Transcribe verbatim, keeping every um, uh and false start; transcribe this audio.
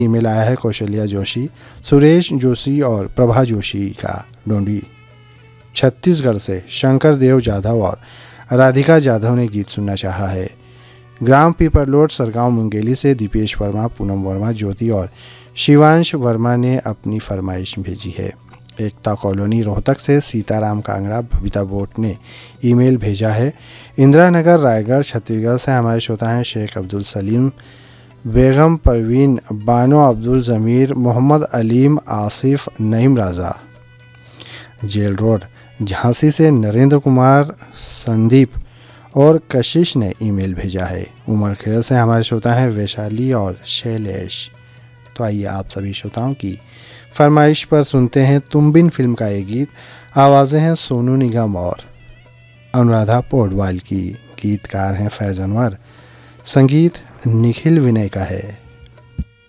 Email आया है कौशल्या जोशी, सुरेश जोशी और प्रभा जोशी का डोंडी। छत्तीसगढ़ से शंकर देव जाधव और राधिका जाधव ने गीत सुनना चाहा है। ग्राम पीपरलोट सरगांव मुंगेली से दीपेश वर्मा, पूनम वर्मा, ज्योति और शिवांश वर्मा ने अपनी फरमाइश भेजी है। एकता कॉलोनी रोहतक से सीताराम कांगड़ा, बबीता बोट ने ईमेल भेजा है। इंदिरा नगर रायगढ़ छत्तीसगढ़ से हमारे श्रोता हैं शेख अब्दुल सलीम, बेगम परवीन, बानो अब्दुल ज़मीर, मोहम्मद अलीम, आसिफ, नईम राजा। जेल रोड झांसी से नरेंद्र कुमार, संदीप और कशिश ने ईमेल भेजा है। उमरखेड़ से हमारे श्रोता हैं वैशाली और शैलेश। तो आइए आप सभी श्रोताओं की फरमाइश पर सुनते हैं तुम बिन फिल्म का ये गीत। आवाज़ें हैं सोनू निगम और अनुराधा पौडवाल की। गीतकार हैं फैज़ अनवर, संगीत निखिल विनय का है।